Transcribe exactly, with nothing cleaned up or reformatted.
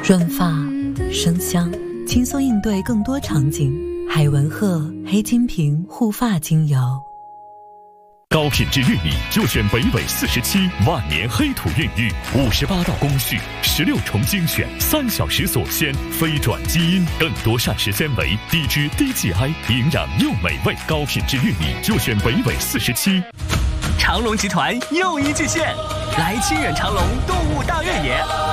润发生香，轻松应对更多场景。海文赫黑金瓶护发精油。 高品质玉米就选北纬四十七万年黑土孕育，五十八道工序，十六重精选，三小时锁鲜，非转基因，更多膳食纤维，低脂低 G I， 营养又美味。高品质玉米就选北纬四十七。 长隆集团又一巨献，来清远长隆动物大越野。